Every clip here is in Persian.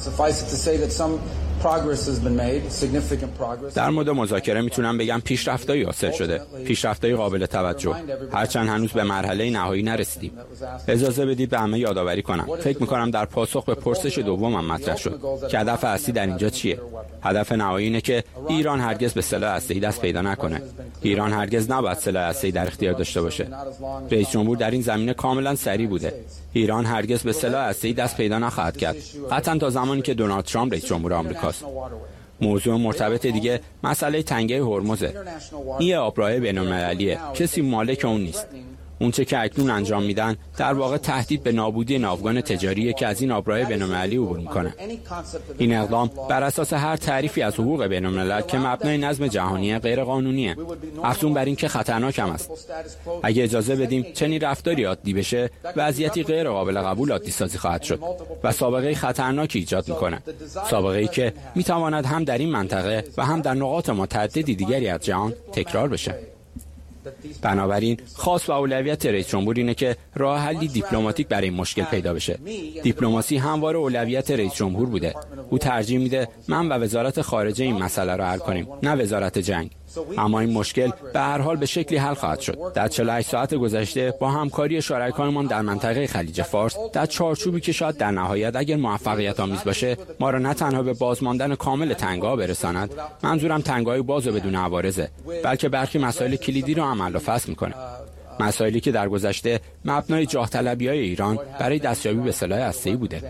در مورد مذاکره میتونم بگم پیشرفت‌هایی حاصل شده، پیشرفت‌های قابل توجه، هرچند هنوز به مرحله نهایی نرسیدیم. اجازه بدید به همه یادآوری کنم. فکر می‌کنم در پاسخ به پرسش دومم مطرح شد که هدف اصلی در اینجا چیه؟ هدف نهایی اینه که ایران هرگز به سلاح هسته‌ای دست پیدا نکنه. ایران هرگز نباید سلاح هسته‌ای در اختیار داشته باشه. رئیس جمهور در این زمینه کاملا صریح بوده. ایران هرگز به سلاح هسته‌ای دست پیدا نخواهد کرد، قطعا تا زمانی که دونالد ترامپ رئیس جمهور آمریکاست. موضوع مرتبط دیگه مسئله تنگه هرمزه. این آبراه بین‌المللیه، کسی مالک اون نیست. اون چه که اکنون انجام میدن در واقع تهدید به نابودی ناوگان تجاریه که از این آبراه بین‌المللی عبور میکنه. این اقدام بر اساس هر تعریفی از حقوق بین‌الملل که مبنای نظم جهانی غیر قانونیه. افزون بر این که خطرناک هم است. اگه اجازه بدیم چنین رفتاری عادی بشه، وضعیتی غیر قابل قبول عادی سازی خواهد شد و سابقه خطرناکی ایجاد میکنه. سابقه‌ای که میتواند هم در این منطقه و هم در نقاط متعددی دیگری از جهان تکرار بشه. بنابراین خاص و اولویت رئیس جمهور اینه که راه حلی دیپلماتیک برای این مشکل پیدا بشه. دیپلماسی همواره اولویت رئیس جمهور بوده. او ترجیح میده من و وزارت خارجه این مسئله رو حل کنیم، نه وزارت جنگ. اما این مشکل به هر حال به شکلی حل خواهد شد. در 48 ساعت گذشته با همکاری شرکایمان در منطقه خلیج فارس در چارچوبی که شاید در نهایت اگر موفقیت آمیز باشه ما را نه تنها به بازماندن کامل تنگه‌ها برساند، منظورم تنگه‌های باز و بدون عوارضه، بلکه برخی مسائل کلیدی را عمل و فصل میکنه. مسائلی که در گذشته مبنای جاه طلبی‌های ایران برای دستیابی به سلاح هسته‌ای بوده.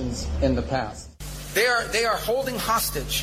They are holding hostage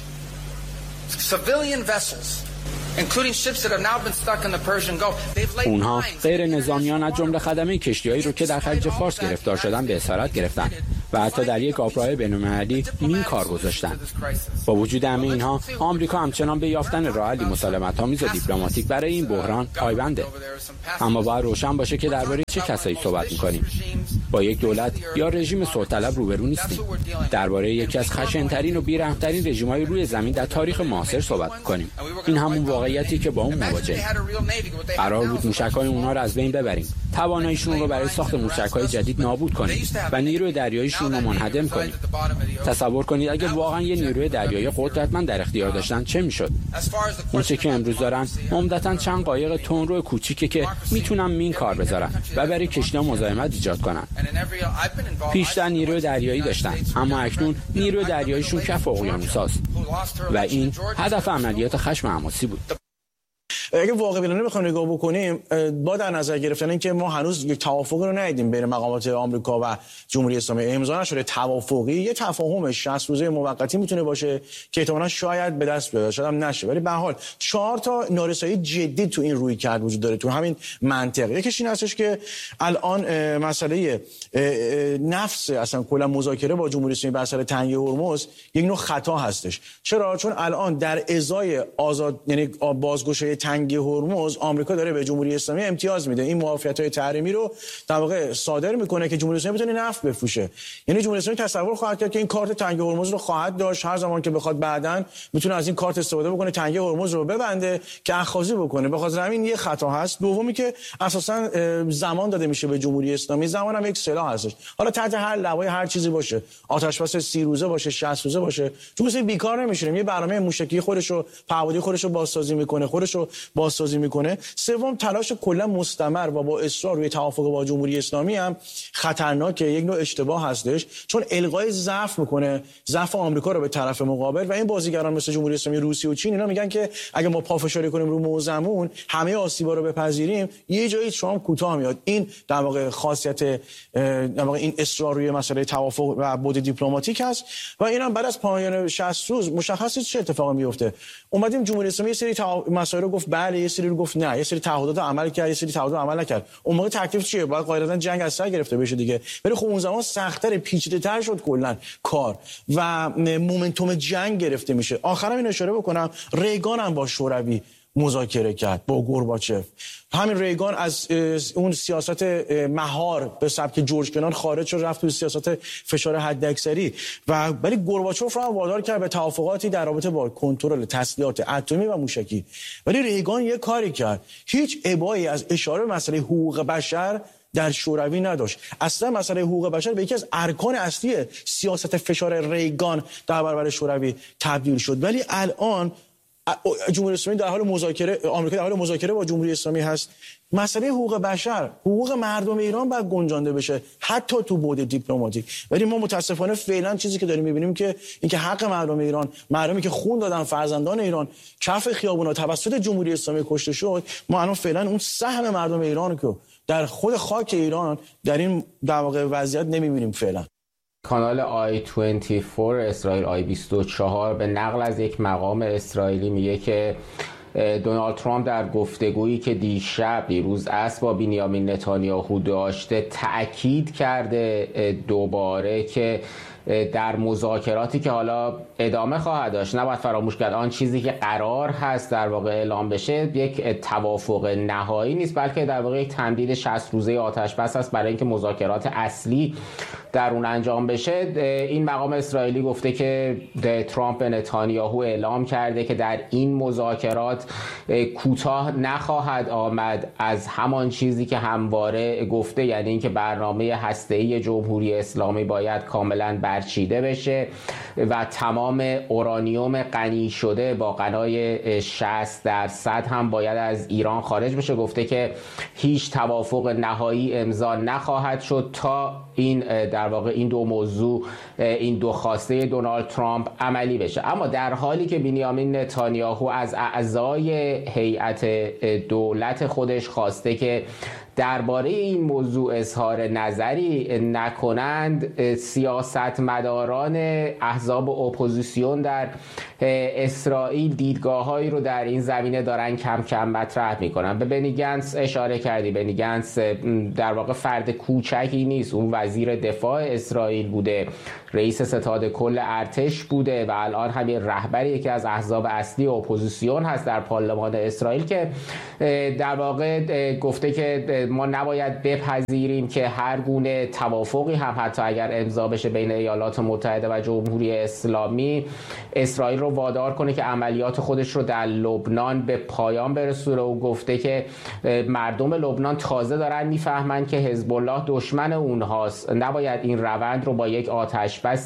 civilian vessels, including ships that have now been stuck in the Persian Gulf. اونها غیر نظامیان از جمله خدمه کشتی‌هایی رو که در خلیج فارس گرفتار شدن به اسارت گرفتن و حتی در یک آبراه بین‌المللی مین کار گذاشتن. با وجود همه اینها آمریکا همچنان به یافتن راه حلی مسالمت‌آمیز و دیپلماتیک برای این بحران پایبنده. اما باید روشن باشه که درباره چه کسایی صحبت می‌کنیم. با یک دولت یا رژیم صلح‌طلب روبرو نیستیم. درباره یکی از خشن‌ترین و بی‌رحم‌ترین رژیم‌های روی زمین در تاریخ معاصر صحبت می‌کنیم. این همون واقعیتی که با اون مواجهیم. قرار بود موشک‌های اونها رو از بین ببریم، تواناییشون رو برای ساخت موشک‌های جدید نابود کنیم و نیروی دریاییشون رو منهدم کنیم. تصور کنید اگه واقعا یه نیروی دریایی قدرتمند در اختیار داشتن چه میشد؟ اون چه که امروز دارن عمدتاً چند قایق تندرو کوچیکه که میتونن مین کار بذارن و برای کشتی‌ها مزاحمت ایجاد کنن. پیشتر نیروی دریایی داشتن، اما اکنون نیروی دریاییشون کف اقیانوس‌هاست و این هدف عملیات خشم حماسی بود. اگه واقع بینانه بخوایم نگاه بکنیم، با در نظر گرفتن اینکه ما هنوز یک توافق رو ندیدیم بین مقامات آمریکا و جمهوری اسلامی، امضا نشده توافقی، یه تفاهم 60 روزه موقتی میتونه باشه که احتمالاً شاید به دست بیاد، شاید هم نشه، ولی به هر حال 4 تا نارسایی جدی تو این رویکرد وجود داره تو همین منطقه. یکیش این هستش که الان مسئله نفس اصلا کلا مذاکره با جمهوری اسلامی بر سر تنگه هرمز یک نوع خطا هستش. چرا؟ چون الان در ازای آزاد، یعنی بازگشایی تنگه هرمز، آمریکا داره به جمهوری اسلامی امتیاز میده. این موافقت‌های تحریمی رو در واقع صادر میکنه که جمهوری اسلامی بتونه نفت بفروشه. یعنی جمهوری اسلامی تصور خواهد کرد که این کارت تنگه هرمز رو خواهد داشت، هر زمان که بخواد بعداً میتونه از این کارت استفاده بکنه، تنگه هرمز رو ببنده که اخاذی بکنه. به خاطر همین یه خطا هست. دومی که اساساً زمان داده میشه به جمهوری اسلامی، زمان هم یک سلاح هستش. حالا تحت هر لوای هر چیزی باشه، آتش‌بس 30 روزه باشه، 60 روزه باشه، چون مثلا بیکار نمیشیم. یه برنامه موشکی خودشو، پهپادی خودشو بازسازی میکنه، خودشو بازسازی میکنه. سوم، تلاش کلا مستمر و با اصرار روی توافق با جمهوری اسلامی هم خطرناکه، یک نوع اشتباه هستش، چون القای ضعف میکنه، ضعف آمریکا رو به طرف مقابل. و این بازیگران مثل جمهوری اسلامی، روسیه و چین، اینا میگن که اگه ما پافشاری کنیم رو موضوعمون، همه آسیبا رو بپذیریم، یه جایی شام کوتاه میاد. این در واقع خاصیت در واقع این اصرار روی مسئله توافق و بعد دیپلماتیک هست. و اینم بعد از پایان 60 روز مشخصه چه اتفاقی میفته. اومدیم جمهوری اسلامی یه سری مسائل رو گفت بله، یه سری رو گفت نه، یه سری تعهدات عمل کرد، یه سری تعهدات عمل نکرد. اون موقع تکلیف چیه؟ باید قاعدتا جنگ از سر گرفته بشه دیگه. ولی خب اون زمان سخت‌تر، پیچیده‌تر شد کلا کار و مومنتوم جنگ گرفته میشه. آخرام این اشاره بکنم، ریگان هم با شوروی مذاکره کرد، با گورباچف. همین ریگان از اون سیاست مهار به سبک جورج کنان خارج شد، رفت تو سیاست فشار حداکثری و ولی گورباچف رو هم وادار کرد به توافقاتی در رابطه با کنترل تسلیحات اتمی و موشکی. ولی ریگان یه کاری کرد، هیچ ابایی از اشاره به مسئله حقوق بشر در شوروی نداشت. اصلا مسئله حقوق بشر به یکی از ارکان اصلی سیاست فشار ریگان در برابر شوروی تبدیل شد. ولی الان جمهوری اسلامی در حال مذاکره، آمریکا در حال مذاکره با جمهوری اسلامی هست. مسئله حقوق بشر، حقوق مردم ایران باید گنجانده بشه حتی تو بعد دیپلماتیک. ولی ما متاسفانه فعلا چیزی که داریم می‌بینیم که اینکه حق مردم ایران، مردمی که خون دادن، فرزندان ایران کف خیابونا توسط جمهوری اسلامی کشته شد، ما الان فعلا اون سهم مردم ایران که در خود خاک ایران در این در واقع وضعیت نمی‌بینیم فعلا. کانال I24 اسرائیل I24 به نقل از یک مقام اسرائیلی میگه که دونالد ترامپ در گفتگویی که دیروز عصر با بنیامین نتانیاهو داشته تأکید کرده دوباره که در مذاکراتی که حالا ادامه خواهد داشت نباید فراموش کرد آن چیزی که قرار هست در واقع اعلام بشه یک توافق نهایی نیست، بلکه در واقع یک تمدید 60 روزه آتش بس است برای اینکه مذاکرات اصلی در اون انجام بشه. این مقام اسرائیلی گفته که ترامپ به نتانیاهو اعلام کرده که در این مذاکرات کوتاه نخواهد آمد از همان چیزی که همواره گفته، یعنی اینکه برنامه هسته‌ای جمهوری اسلامی باید کاملا برچیده بشه و تمام اورانیوم غنی شده با غنای 60% هم باید از ایران خارج بشه. گفته که هیچ توافق نهایی امضا نخواهد شد تا این در واقع این دو موضوع، این دو خواسته دونالد ترامپ عملی بشه. اما در حالی که بنیامین نتانیاهو از اعضای هیئت دولت خودش خواسته که درباره این موضوع اظهار نظری نکنند، سیاستمداران احزاب اپوزیسیون در اسرائیل دیدگاه‌هایی رو در این زمینه دارن کم کم مطرح میکنن. به بنی گنتس اشاره کردی. بنی گنتس در واقع فرد کوچکی نیست، اون وزیر دفاع اسرائیل بوده، رئیس ستاد کل ارتش بوده و الان همین رهبر یکی از احزاب اصلی اپوزیسیون هست در پارلمان اسرائیل که در واقع گفته که ما نباید بپذیریم که هر گونه توافقی هم حتی اگر امضا بشه بین ایالات متحده و جمهوری اسلامی اسرائیل رو وادار کنه که عملیات خودش رو در لبنان به پایان برسونه. و گفته که مردم لبنان تازه دارن میفهمن که حزب الله دشمن اونهاست، نباید این روند رو با یک آتشبس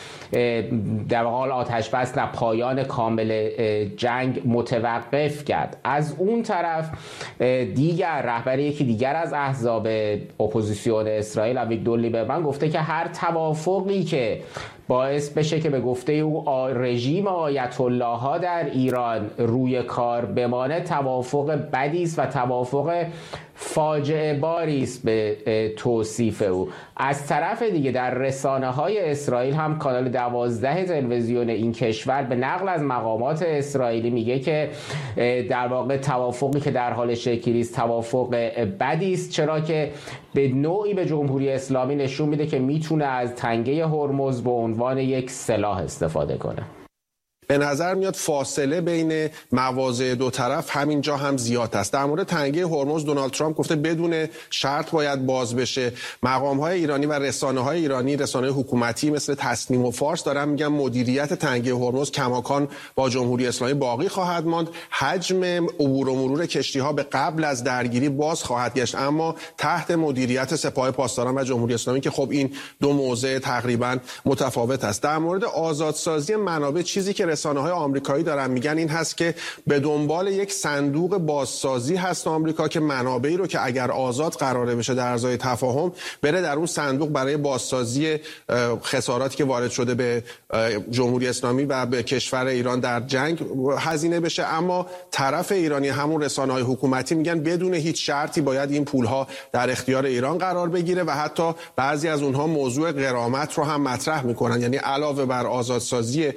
در حال آتش بس در پایان کامل جنگ متوقف کرد. از اون طرف دیگر رهبر یکی دیگر از احزاب اپوزیسیون اسرائیل اویگدور لیبرمن گفته که هر توافقی که باعث بشه که به گفته او رژیم آیت الله ها در ایران روی کار بمانه توافق بدی است و توافق فاجعه باری است به توصیف او. از طرف دیگه در رسانه‌های اسرائیل هم کانال 12 تلویزیون این کشور به نقل از مقامات اسرائیلی میگه که در واقع توافقی که در حال شکلی است توافق بدی است، چرا که به نوعی به جمهوری اسلامی نشون میده که میتونه از تنگه هرمز به عنوان یک سلاح استفاده کنه. به نظر میاد فاصله بین مواضع دو طرف همینجا هم زیاد است. در مورد تنگه هرمز دونالد ترامپ گفته بدون شرط باید باز بشه. مقام‌های ایرانی و رسانه‌های ایرانی، رسانه‌های حکومتی مثل تصنیم و فارس دارن میگن مدیریت تنگه هرمز کماکان با جمهوری اسلامی باقی خواهد ماند. حجم عبور و مرور کشتی‌ها به قبل از درگیری باز خواهد گشت، اما تحت مدیریت سپاه پاسداران و جمهوری اسلامی که خب این دو موضع تقریبا متفاوت است. در مورد آزادسازی منابع چیزی که رسانه‌های آمریکایی دارن میگن این هست که به دنبال یک صندوق بازسازی هست آمریکا که منابعی رو که اگر آزاد قراره بشه در ازای تفاهم بره در اون صندوق برای بازسازی خساراتی که وارد شده به جمهوری اسلامی و به کشور ایران در جنگ هزینه بشه. اما طرف ایرانی همون رسانه‌های حکومتی میگن بدون هیچ شرطی باید این پولها در اختیار ایران قرار بگیره و حتی بعضی از اونها موضوع غرامت رو هم مطرح میکنن، یعنی علاوه بر آزادسازی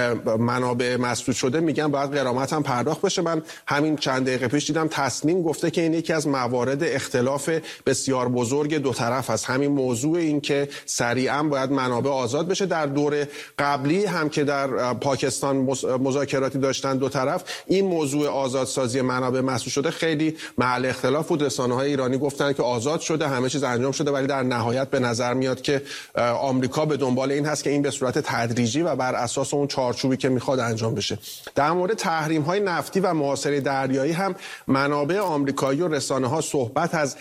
منابع مسدود شده میگن باید غرامت هم پرداخت بشه. من همین چند دقیقه پیش دیدم تصمیم گفته که این یکی از موارد اختلاف بسیار بزرگ دو طرف است، همین موضوع این که سریعا باید منابع آزاد بشه. در دور قبلی هم که در پاکستان مذاکراتی داشتن دو طرف، این موضوع آزادسازی منابع مسدود شده خیلی محل اختلاف بود. رسانه‌های ایرانی گفتن که آزاد شده، همه چیز انجام شده، ولی در نهایت به نظر میاد که آمریکا به دنبال این هست که این به صورت تدریجی و بر اساس اون چارچوبی که میخواد انجام بشه. در مورد تحریم‌های نفتی و محاصره دریایی هم منابع آمریکایی و رسانه‌ها صحبت از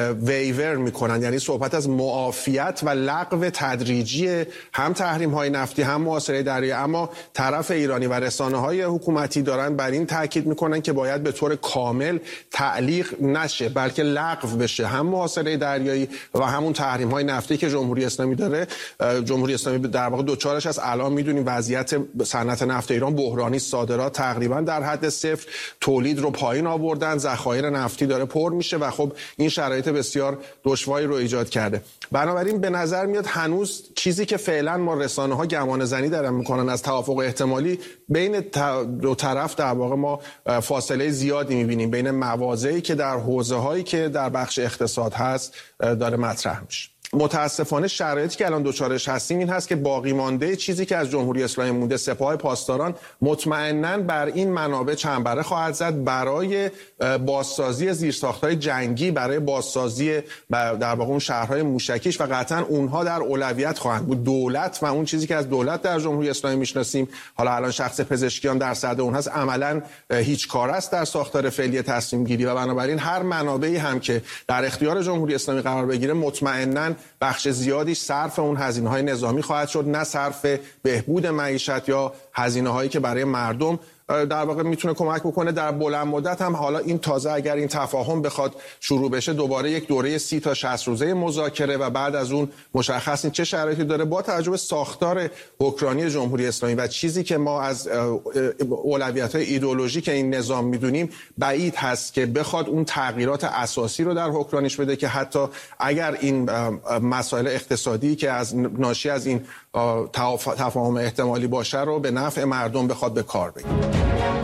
ویور میکنن، یعنی صحبت از معافیت و لغو تدریجی هم تحریم‌های نفتی هم محاصره دریایی، اما طرف ایرانی و رسانه‌های حکومتی دارن بر این تاکید میکنن که باید به طور کامل تعلیق نشه بلکه لغو بشه هم محاصره دریایی و همون تحریم‌های نفتی که جمهوری اسلامی داره. جمهوری اسلامی در واقع دوچارش از الان میدونیم وضعیت صنعت نفت ایران بحرانی، صادرات تقریبا در حد صفر، تولید رو پایین آوردن، ذخایر نفتی داره پر میشه و خب این شرایط بسیار دشواری رو ایجاد کرده. بنابراین به نظر میاد هنوز چیزی که فعلا ما رسانه‌ها گمان زنی دارن میکنن از توافق احتمالی بین دو طرف، در واقع ما فاصله زیادی میبینیم بین مواضعی که در حوزه‌هایی که در بخش اقتصاد هست داره مطرح میشه. متاسفانه شرایطی که الان دوچارش هستیم این هست که باقی مانده چیزی که از جمهوری اسلامی مونده، سپاه پاسداران، مطمئناً بر این منابع چنبره خواهد زد برای بازسازی زیرساخت‌های جنگی، برای بازسازی در واقع اون شهرهای موشکیش و قطعاً اونها در اولویت خواهند بود. دولت و اون چیزی که از دولت در جمهوری اسلامی میشناسیم، حالا الان شخص پزشکیان در صدر اون هست، عملاً هیچ کار است در ساختار فعلی تصمیم گیری و بنابراین هر منابعی هم که در اختیار جمهوری اسلامی قرار بگیره مطمئناً بخش زیادیش صرف اون هزینه‌های نظامی خواهد شد، نه صرف بهبود معیشت یا هزینه‌هایی که برای مردم در واقع میتونه کمک بکنه در بلند مدت. هم حالا این تازه اگر این تفاهم بخواد شروع بشه، دوباره یک دوره 30 تا 60 روزه مذاکره و بعد از اون مشخص این چه شرایطی داره. با توجه به ساختار حکمرانی جمهوری اسلامی و چیزی که ما از اولویت‌های ایدئولوژیک این نظام میدونیم، بعید هست که بخواد اون تغییرات اساسی رو در حکمرانیش بده که حتی اگر این مسائل اقتصادی که از ناشی از این تفاهم احتمالی باشه رو به نفع مردم بخواد به کار بگیره.